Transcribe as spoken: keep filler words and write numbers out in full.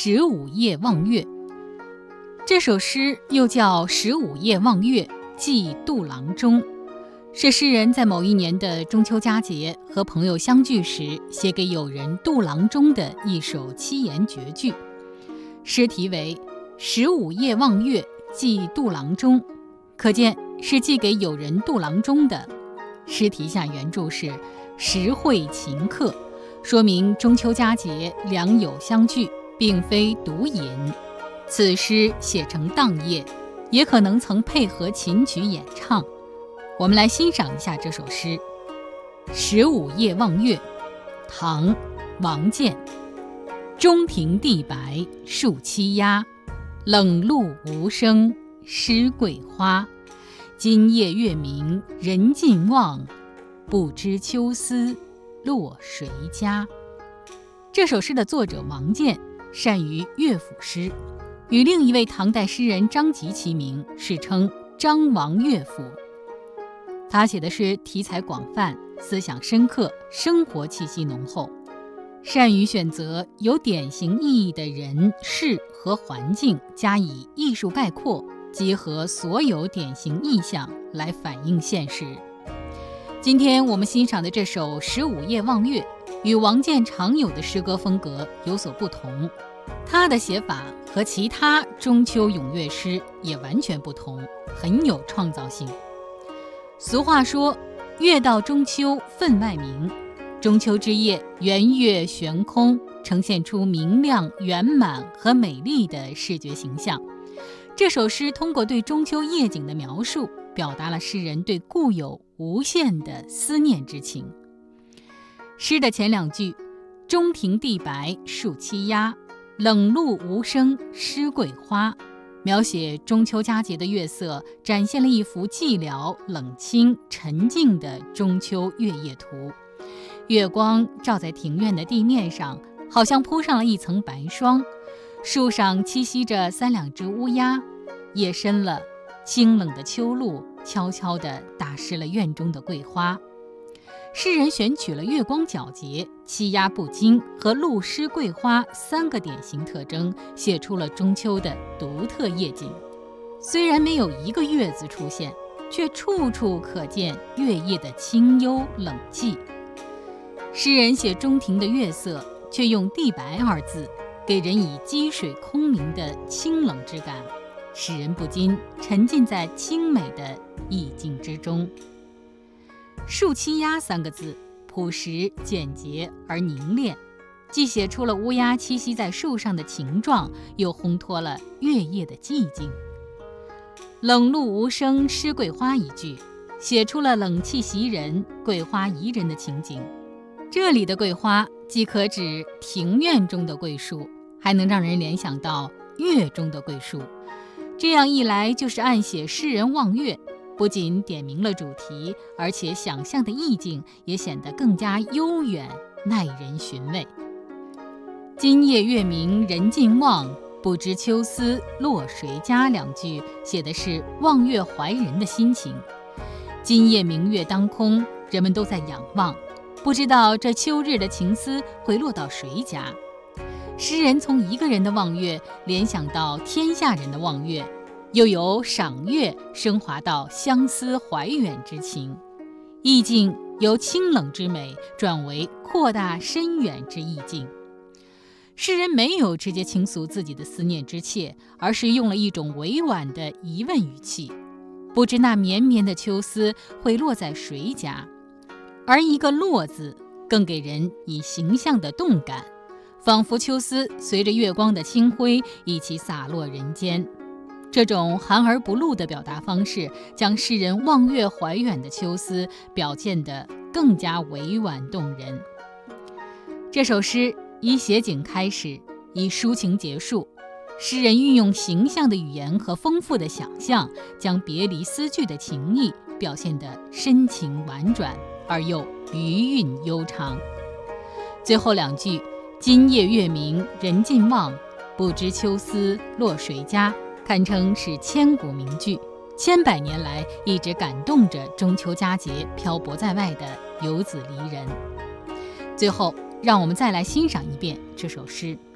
十五夜望月。这首诗又叫《十五夜望月寄杜郎中》，是诗人在某一年的中秋佳节和朋友相聚时写给友人杜郎中的一首七言绝句。诗题为《十五夜望月寄杜郎中》，可见是寄给友人杜郎中的。诗题下原注是实会情客，说明中秋佳节良友相聚，并非独吟。此诗写成当夜，也可能曾配合琴曲演唱。我们来欣赏一下这首诗《十五夜望月》，唐·王建。中庭地白树栖鸦，冷露无声湿桂花。今夜月明人尽望，不知秋思落谁家。这首诗的作者王建善于乐府诗，与另一位唐代诗人张籍齐名，世称张王乐府。他写的诗题材广泛，思想深刻，生活气息浓厚，善于选择有典型意义的人事和环境，加以艺术概括，集合所有典型意象来反映现实。今天我们欣赏的这首《十五夜望月》与王建常有的诗歌风格有所不同，他的写法和其他中秋咏月诗也完全不同，很有创造性。俗话说，月到中秋分外明，中秋之夜圆月悬空，呈现出明亮、圆满和美丽的视觉形象。这首诗通过对中秋夜景的描述，表达了诗人对故友无限的思念之情。诗的前两句中庭地白树栖鸦，冷露无声湿桂花，描写中秋佳节的月色，展现了一幅寂寥、冷清、沉静的中秋月夜图。月光照在庭院的地面上，好像铺上了一层白霜。树上栖息着三两只乌鸦，夜深了，清冷的秋露悄悄地打湿了院中的桂花。诗人选取了月光皎洁、栖鸦不惊和露湿桂花三个典型特征，写出了中秋的独特夜景。虽然没有一个月字出现，却处处可见月夜的清幽冷寂。诗人写中庭的月色，却用地白二字，给人以积水空明的清冷之感，使人不禁沉浸在清美的意境之中。树栖鸦三个字朴实简洁而凝练，既写出了乌鸦栖息在树上的情状，又烘托了月夜的寂静。冷露无声湿桂花一句，写出了冷气袭人、桂花宜人的情景。这里的桂花既可指庭院中的桂树，还能让人联想到月中的桂树。这样一来，就是暗写诗人望月，不仅点明了主题，而且想象的意境也显得更加悠远，耐人寻味。今夜月明人尽望，不知秋思落谁家两句写的是望月怀人的心情。今夜明月当空，人们都在仰望，不知道这秋日的情思会落到谁家。诗人从一个人的望月联想到天下人的望月，又由赏月升华到相思怀远之情，意境由清冷之美转为扩大深远之意境。诗人没有直接倾诉自己的思念之切，而是用了一种委婉的疑问语气，不知那绵绵的秋思会落在谁家。而一个落字更给人以形象的动感，仿佛秋思随着月光的清辉一起洒落人间。这种含而不露的表达方式，将诗人望月怀远的秋思表现得更加委婉动人。这首诗以写景开始，以抒情结束。诗人运用形象的语言和丰富的想象，将别离思句的情意表现得深情婉转，而又余韵悠长。最后两句今夜月明人尽望，不知秋思落谁家，堪称是千古名句，千百年来一直感动着中秋佳节漂泊在外的游子离人。最后让我们再来欣赏一遍这首诗。